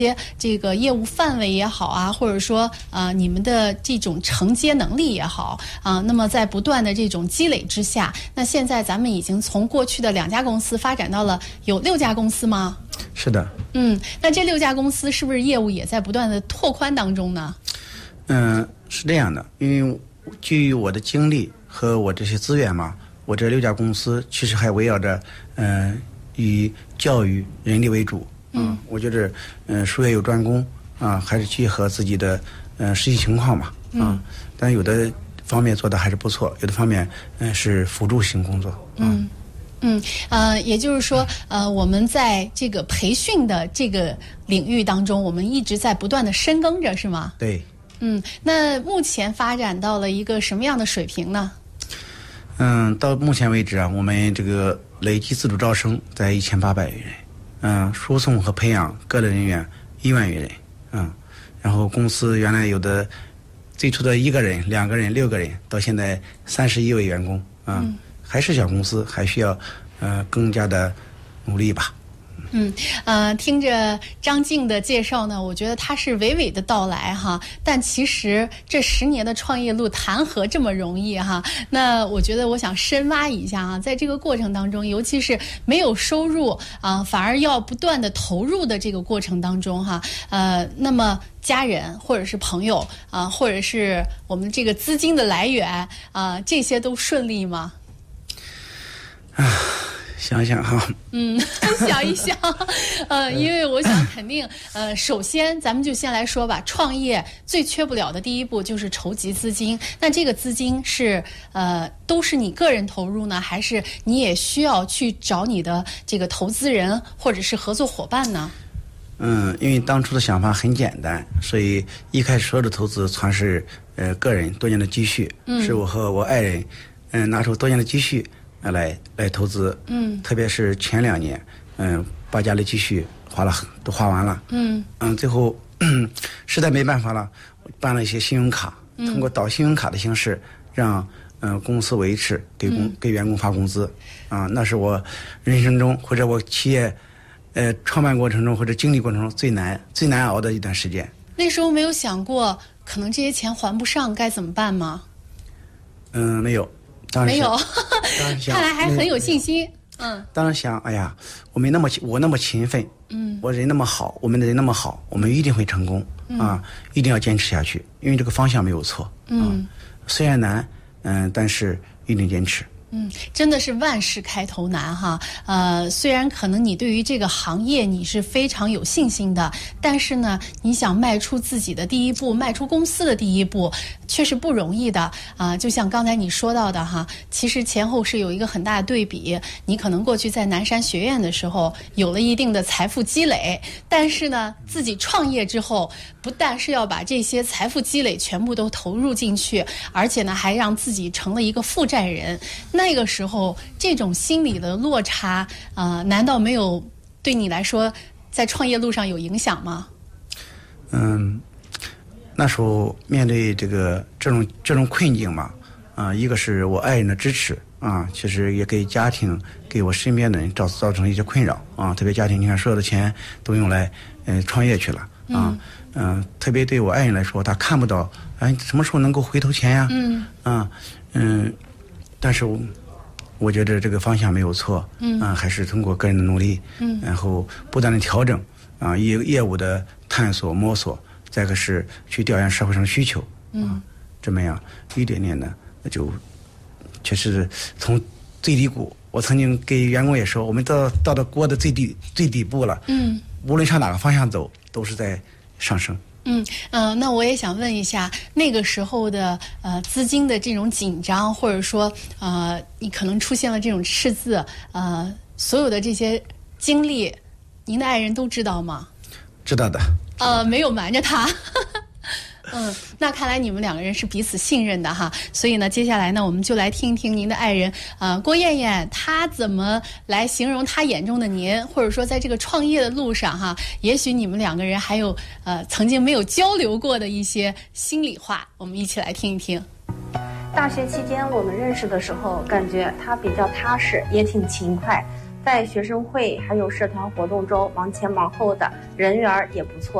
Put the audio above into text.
些这个业务范围也好啊，或者说你们的这种承接能力也好啊，那么在不断的这种积累之下，那现在咱们已经从过去的2家公司发展到了有6家公司吗？ 是的。 那这6家公司是不是业务也在不断的拓宽当中呢？ 是这样的，因为基于我的经历和我这些资源嘛，我这6家公司其实还围绕着以教育人力为主。我觉得术业有专攻啊，还是结合自己的实际情况嘛但有的方面做的还是不错，有的方面是辅助性工作。 也就是说我们在这个培训的这个领域当中，我们一直在不断的深耕着，是吗？ 对。 那目前发展到了一个什么样的水平呢？ 到目前为止啊，我们这个累计自主招生在1800余人。输送和培养各类人员1万余人。然后公司原来有的最初的1个人、2个人、6个人，到现在31位员工。还是小公司，还需要更加的努力吧。 听着张静的介绍呢，我觉得他是娓娓的道来哈，但其实这10年的创业路谈何这么容易哈？那我觉得我想深挖一下啊，在这个过程当中，尤其是没有收入反而要不断的投入的这个过程当中哈，那么家人或者是朋友或者是我们这个资金的来源这些都顺利吗？ 想想哈， 想一想，因为我想肯定，首先咱们就先来说吧，创业最缺不了的第一步就是筹集资金。那这个资金是都是你个人投入呢，还是你也需要去找你的这个投资人或者是合作伙伴呢？ 因为当初的想法很简单，所以一开始所有的投资全是个人多年的积蓄，是我和我爱人拿出多年的积蓄来投资。特别是前2年，把家里积蓄都花完了。最后实在没办法了，办了一些信用卡，通过导信用卡的形式让公司维持，给员工发工资。那是我人生中或者我企业创办过程中或者经历过程中最难熬的一段时间。 那时候没有想过可能这些钱还不上该怎么办吗？ 没有。 没有，看来还很有信心。 当然想，哎呀，我那么勤奋，我人那么好，我们的人那么好，我们一定会成功一定要坚持下去，因为这个方向没有错。虽然难，但是一定坚持。 真的是万事开头难哈。虽然可能你对于这个行业你是非常有信心的，但是呢，你想迈出自己的第一步，迈出公司的第一步，却是不容易的就像刚才你说到的哈，其实前后是有一个很大的对比。你可能过去在南山学院的时候有了一定的财富积累，但是呢，自己创业之后，不但是要把这些财富积累全部都投入进去，而且呢，还让自己成了一个负债人。那个时候，这种心理的落差难道没有对你来说在创业路上有影响吗？ 那时候面对这种困境嘛，一个是我爱人的支持其实也给家庭给我身边的人造成一些困扰特别家庭，你看所有的钱都用来创业去了特别对我爱人来说，他看不到什么时候能够回头钱呀但是我觉得这个方向没有错还是通过个人的努力然后不断的调整业务的探索摸索，再个是去调研社会上的需求这么样一点点的就确实从最低谷，我曾经给员工也说，我们到了锅的最底部了无论向哪个方向走都是在上升。 那我也想问一下，那个时候的资金的这种紧张，或者说你可能出现了这种赤字所有的这些经历，您的爱人都知道吗？ 知道的。 没有瞒着他。那看来你们2个人是彼此信任的哈，所以呢，接下来呢，我们就来听一听您的爱人郭艳艳，她怎么来形容她眼中的您，或者说在这个创业的路上哈，也许你们2个人还有曾经没有交流过的一些心里话，我们一起来听一听。 大学期间我们认识的时候，感觉他比较踏实，也挺勤快。 在学生会还有社团活动中忙前忙后的，人缘也不错。